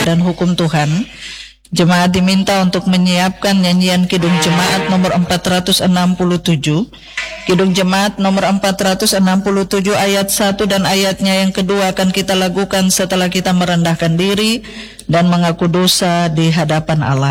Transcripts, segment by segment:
dan hukum Tuhan, jemaat diminta untuk menyiapkan nyanyian Kidung Jemaat nomor 467. Kidung Jemaat nomor 467 ayat 1 dan ayatnya yang kedua akan kita lakukan setelah kita merendahkan diri dan mengaku dosa di hadapan Allah.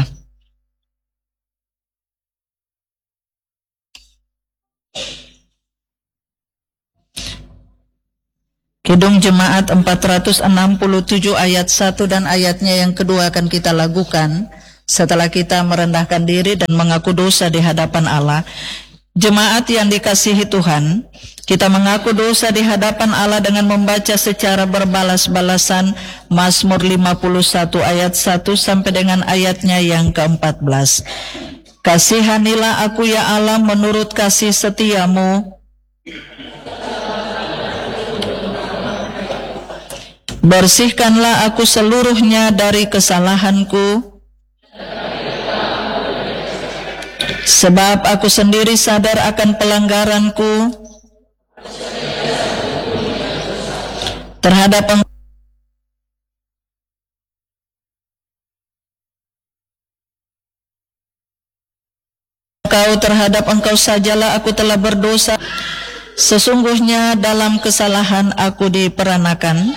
Kidung Jemaat 467 ayat 1 dan ayatnya yang kedua akan kita lakukan setelah kita merendahkan diri dan mengaku dosa di hadapan Allah. Jemaat yang dikasihi Tuhan, kita mengaku dosa di hadapan Allah dengan membaca secara berbalas-balasan Mazmur 51 ayat 1 sampai dengan ayatnya yang ke-14. Kasihanilah aku ya Allah menurut kasih setiamu. Bersihkanlah aku seluruhnya dari kesalahanku, sebab aku sendiri sadar akan pelanggaranku terhadap engkau sajalah aku telah berdosa. Sesungguhnya dalam kesalahan aku diperanakan.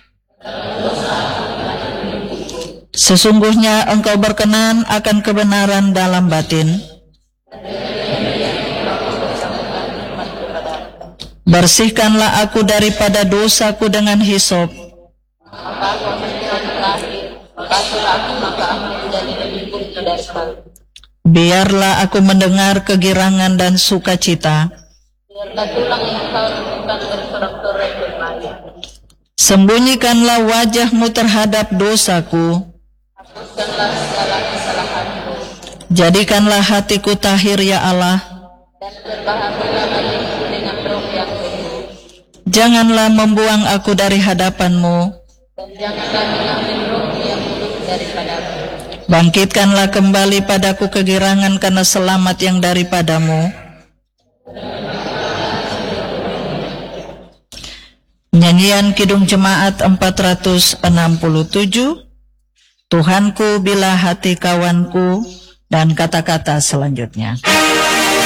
Sesungguhnya engkau berkenan akan kebenaran dalam batin. Bersihkanlah aku daripada dosaku dengan hisop. Biarlah aku mendengar kegirangan dan sukacita. Sembunyikanlah wajahmu terhadap dosaku. Jadikanlah hatiku tahir ya Allah. Janganlah membuang aku dari hadapanmu. Bangkitkanlah kembali padaku kegirangan karena selamat yang daripadamu. Nyanyian Kidung Jemaat 467. Tuhanku bila hati kawanku, dan kata-kata selanjutnya.